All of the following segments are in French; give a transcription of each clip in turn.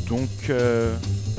Donc, euh,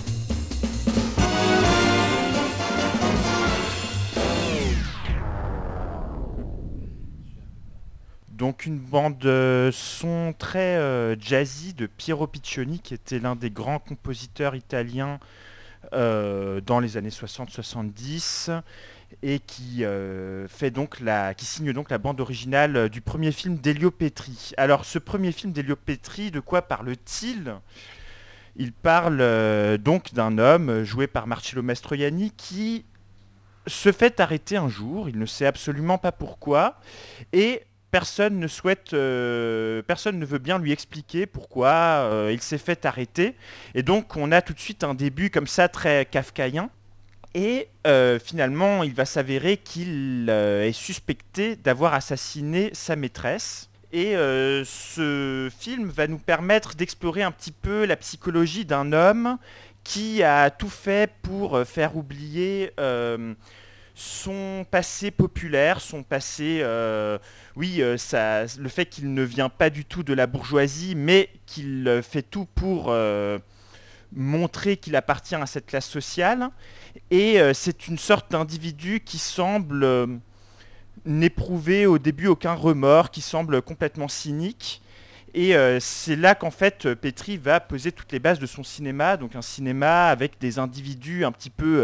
donc une bande son très jazzy de Piero Piccioni, qui était l'un des grands compositeurs italiens dans les années 60-70 et qui signe donc la bande originale du premier film d'Elio Petri. Alors ce premier film d'Elio Petri, de quoi parle-t-il? Il parle donc d'un homme joué par Marcello Mastroianni qui se fait arrêter un jour, il ne sait absolument pas pourquoi, et personne ne veut bien lui expliquer pourquoi il s'est fait arrêter. Et donc on a tout de suite un début comme ça très kafkaïen. Et finalement, il va s'avérer qu'il est suspecté d'avoir assassiné sa maîtresse. Et ce film va nous permettre d'explorer un petit peu la psychologie d'un homme qui a tout fait pour faire oublier son passé populaire, son passé, le fait qu'il ne vient pas du tout de la bourgeoisie, mais qu'il fait tout pour montrer qu'il appartient à cette classe sociale. Et c'est une sorte d'individu qui semble n'éprouver au début aucun remords, qui semble complètement cynique. Et c'est là qu'en fait Petri va poser toutes les bases de son cinéma, donc un cinéma avec des individus un petit peu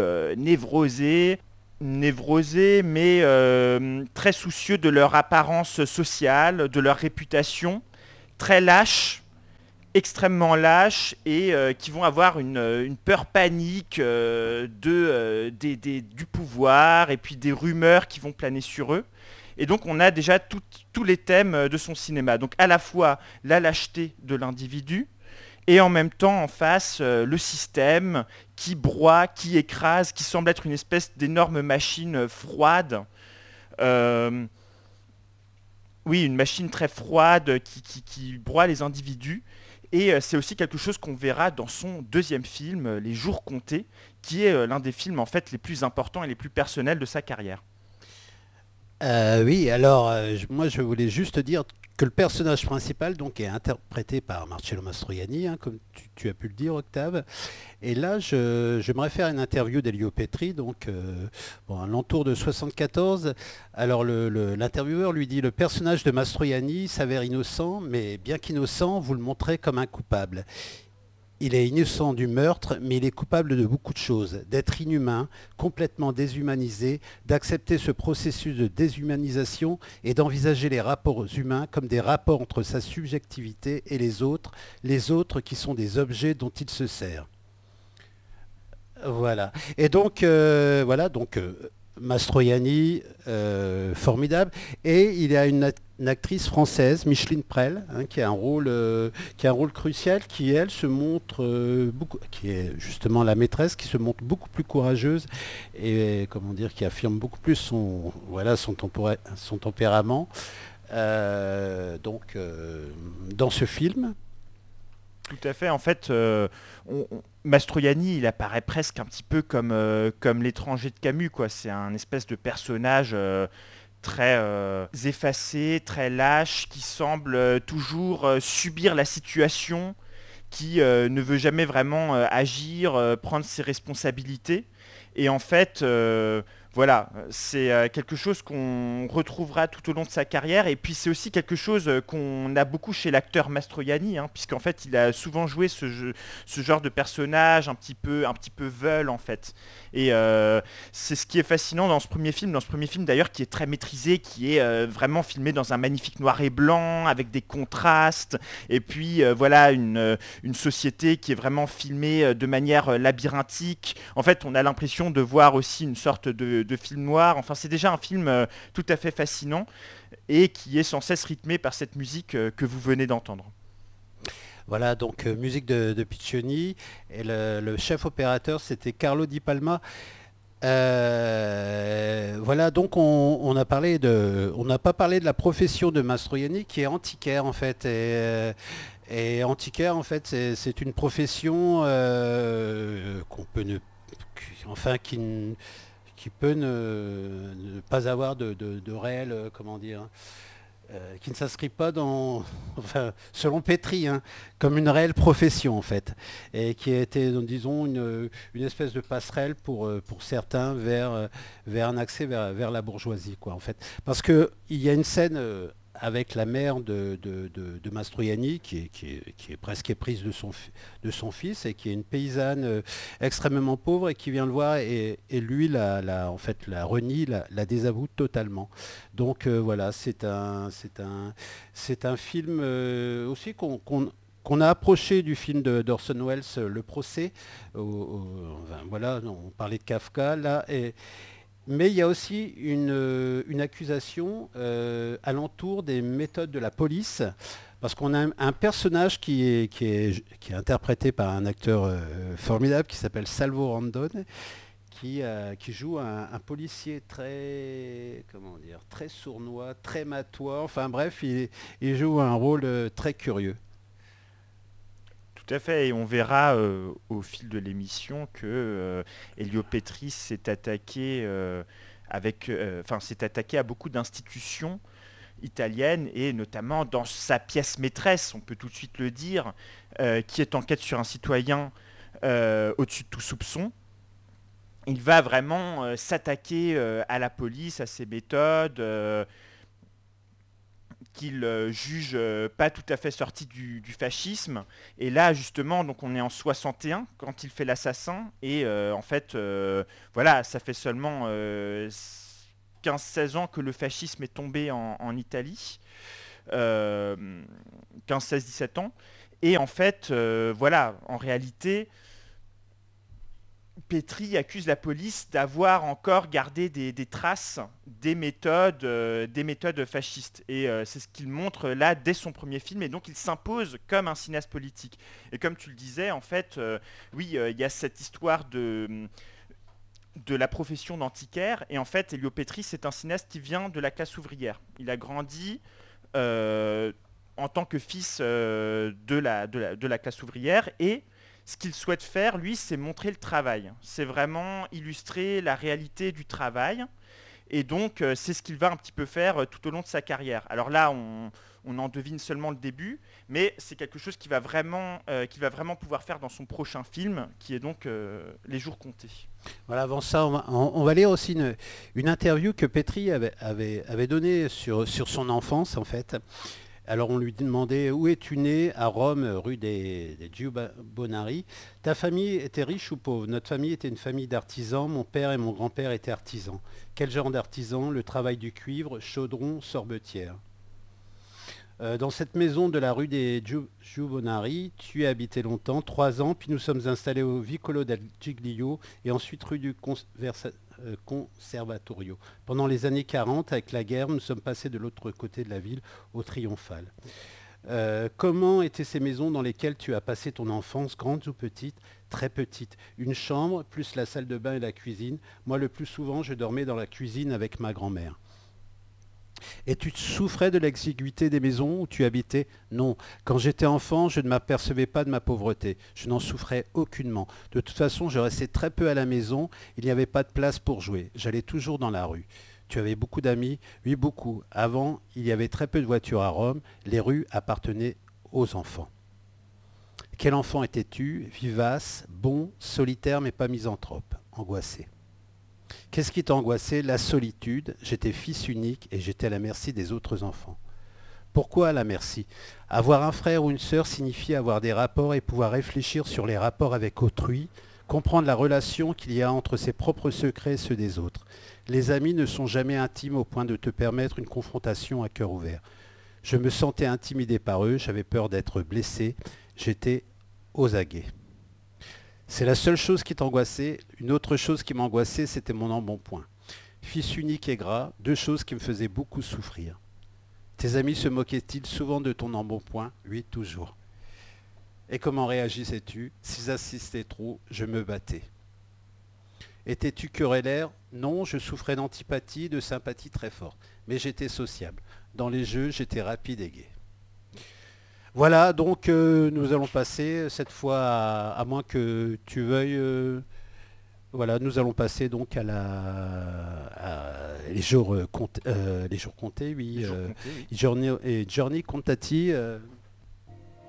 névrosés, mais très soucieux de leur apparence sociale, de leur réputation, très lâches, extrêmement lâches et qui vont avoir une peur panique du pouvoir et puis des rumeurs qui vont planer sur eux. Et donc on a déjà tous les thèmes de son cinéma. Donc à la fois la lâcheté de l'individu et en même temps en face le système qui broie, qui écrase, qui semble être une espèce d'énorme machine froide. Euh, oui, une machine très froide qui broie les individus. Et c'est aussi quelque chose qu'on verra dans son deuxième film, Les Jours Comptés, qui est l'un des films en fait les plus importants et les plus personnels de sa carrière. Oui, alors moi je voulais juste dire que le personnage principal donc est interprété par Marcello Mastroianni, hein, comme tu as pu le dire, Octave. Et là, je me réfère à une interview d'Elio Petri, donc bon, à l'entour de 74. Alors l'intervieweur lui dit: le personnage de Mastroianni s'avère innocent, mais bien qu'innocent, vous le montrez comme un coupable. Il est innocent du meurtre, mais il est coupable de beaucoup de choses. D'être inhumain, complètement déshumanisé, d'accepter ce processus de déshumanisation et d'envisager les rapports humains comme des rapports entre sa subjectivité et les autres qui sont des objets dont il se sert. Voilà. Et donc, Mastroianni, formidable. Et il y a une actrice française, Micheline Prel, hein, qui a un rôle crucial, qui elle se montre qui est justement la maîtresse, qui se montre beaucoup plus courageuse et comment dire, qui affirme beaucoup plus son tempérament. Dans ce film. Tout à fait. En fait, Mastroianni, il apparaît presque un petit peu comme l'étranger de Camus, quoi. C'est un espèce de personnage très effacé, très lâche, qui semble toujours subir la situation, qui ne veut jamais vraiment agir, prendre ses responsabilités. Et en fait, voilà, c'est quelque chose qu'on retrouvera tout au long de sa carrière. Et puis c'est aussi quelque chose qu'on a beaucoup chez l'acteur Mastroianni, hein, puisqu'en fait il a souvent joué ce genre de personnage un petit peu veule en fait. Et c'est ce qui est fascinant dans ce premier film d'ailleurs qui est très maîtrisé, qui est vraiment filmé dans un magnifique noir et blanc, avec des contrastes, et puis voilà une société qui est vraiment filmée de manière labyrinthique. En fait, on a l'impression de voir aussi une sorte de film noir. Enfin, c'est déjà un film tout à fait fascinant et qui est sans cesse rythmé par cette musique que vous venez d'entendre. Voilà, donc musique de Piccioni. Et le chef opérateur, c'était Carlo Di Palma. Voilà, donc on n'a pas parlé de la profession de Mastroianni qui est antiquaire en fait. Et antiquaire en fait, c'est une profession qu'on peut ne, enfin qui peut ne pas avoir de réel, comment dire, qui ne s'inscrit pas dans, enfin, selon Petri, hein, comme une réelle profession en fait, et qui a été, disons, une espèce de passerelle pour certains vers un accès vers la bourgeoisie, quoi, en fait. Parce qu'il y a une scène avec la mère de Mastroianni, qui est presque éprise de son fils, et qui est une paysanne extrêmement pauvre, et qui vient le voir, et lui, en fait, la renie, la désavoue totalement. Donc voilà, c'est un film aussi qu'on a approché du film d'Orson Welles, Le procès. Enfin, voilà, on parlait de Kafka là. Mais il y a aussi une accusation alentour des méthodes de la police, parce qu'on a un personnage qui est interprété par un acteur formidable qui s'appelle Salvo Randon, qui joue un policier très, comment dire, très sournois, très matois. Enfin bref, il joue un rôle très curieux. Tout à fait, et on verra au fil de l'émission que Elio Petri s'est attaqué s'est attaqué à beaucoup d'institutions italiennes et notamment dans sa pièce maîtresse, on peut tout de suite le dire, qui est Enquête sur un citoyen au-dessus de tout soupçon. Il va vraiment s'attaquer à la police, à ses méthodes, qu'il juge pas tout à fait sorti du fascisme. Et là, justement, donc on est en 61 quand il fait l'assassin. Et en fait, voilà, ça fait seulement 15-16 ans que le fascisme est tombé en Italie. 15-16-17 ans. Et en fait, voilà, en réalité, Petri accuse la police d'avoir encore gardé des traces des méthodes fascistes. Et c'est ce qu'il montre là dès son premier film. Et donc il s'impose comme un cinéaste politique. Et comme tu le disais, en fait, oui, il y a cette histoire de la profession d'antiquaire. Et en fait, Elio Petri, c'est un cinéaste qui vient de la classe ouvrière. Il a grandi en tant que fils de la classe ouvrière. Et ce qu'il souhaite faire, lui, c'est montrer le travail. C'est vraiment illustrer la réalité du travail. Et donc, c'est ce qu'il va un petit peu faire tout au long de sa carrière. Alors là, on en devine seulement le début, mais c'est quelque chose qu'il va vraiment pouvoir faire dans son prochain film, qui est donc Les Jours Comptés. Voilà, avant ça, on va lire aussi une interview que Petri avait donnée sur son enfance, en fait. Alors on lui demandait où es-tu né à Rome, rue des Giubonari. Ta famille était riche ou pauvre? Notre famille était une famille d'artisans. Mon père et mon grand-père étaient artisans. Quel genre d'artisans? Le travail du cuivre, chaudron, sorbetière. Dans cette maison de la rue des Giubonari, tu as habité longtemps, 3 ans, puis nous sommes installés au Vicolo del Giglio et ensuite rue du Conservatorio. Pendant les années 40, avec la guerre, nous sommes passés de l'autre côté de la ville, au Triomphal. Comment étaient ces maisons dans lesquelles tu as passé ton enfance, grandes ou petites? Très petites. Une chambre, plus la salle de bain et la cuisine. Moi, le plus souvent, je dormais dans la cuisine avec ma grand-mère. Et tu souffrais de l'exiguïté des maisons où tu habitais? Non. Quand j'étais enfant, je ne m'apercevais pas de ma pauvreté. Je n'en souffrais aucunement. De toute façon, je restais très peu à la maison. Il n'y avait pas de place pour jouer. J'allais toujours dans la rue. Tu avais beaucoup d'amis? Oui, beaucoup. Avant, il y avait très peu de voitures à Rome. Les rues appartenaient aux enfants. Quel enfant étais-tu? Vivace, bon, solitaire mais pas misanthrope, angoissé. Qu'est-ce qui t'angoissait? La solitude. J'étais fils unique et j'étais à la merci des autres enfants. Pourquoi à la merci? Avoir un frère ou une sœur signifie avoir des rapports et pouvoir réfléchir sur les rapports avec autrui, comprendre la relation qu'il y a entre ses propres secrets et ceux des autres. Les amis ne sont jamais intimes au point de te permettre une confrontation à cœur ouvert. Je me sentais intimidé par eux, j'avais peur d'être blessé, j'étais aux aguets. C'est la seule chose qui t'angoissait. Une autre chose qui m'angoissait, c'était mon embonpoint. Fils unique et gras, 2 choses qui me faisaient beaucoup souffrir. Tes amis se moquaient-ils souvent de ton embonpoint? Oui, toujours. Et comment réagissais-tu? S'ils insistaient trop, je me battais. Étais-tu querellaire? Non, je souffrais d'antipathie, de sympathie très forte. Mais j'étais sociable. Dans les jeux, j'étais rapide et gai. Voilà, donc nous allons passer cette fois, à moins que tu veuilles Voilà, nous allons passer donc les jours comptés, Les oui. jours comptés, oui. Journey Contati.